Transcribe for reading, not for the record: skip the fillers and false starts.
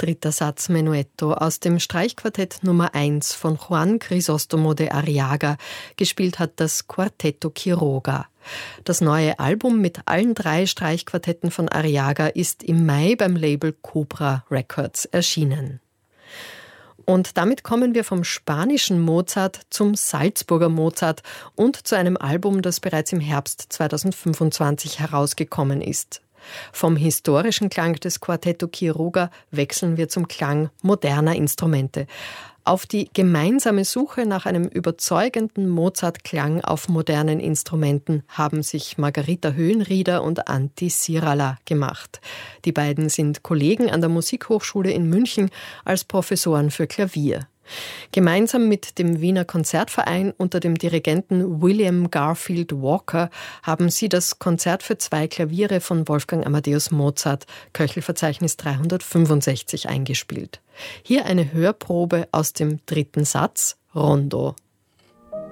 dritter Satz Menuetto aus dem Streichquartett Nummer 1 von Juan Crisóstomo de Arriaga. Gespielt hat das Quartetto Quiroga. Das neue Album mit allen 3 Streichquartetten von Arriaga ist im Mai beim Label Cobra Records erschienen. Und damit kommen wir vom spanischen Mozart zum Salzburger Mozart und zu einem Album, das bereits im Herbst 2025 herausgekommen ist. Vom historischen Klang des Quartetto Quiroga wechseln wir zum Klang moderner Instrumente. Auf die gemeinsame Suche nach einem überzeugenden Mozart-Klang auf modernen Instrumenten haben sich Margarita Höhenrieder und Antti Sirala gemacht. Die beiden sind Kollegen an der Musikhochschule in München als Professoren für Klavier. Gemeinsam mit dem Wiener Konzertverein unter dem Dirigenten William Garfield Walker haben sie das Konzert für 2 Klaviere von Wolfgang Amadeus Mozart, Köchelverzeichnis 365, eingespielt. Hier eine Hörprobe aus dem 3. Satz, Rondo.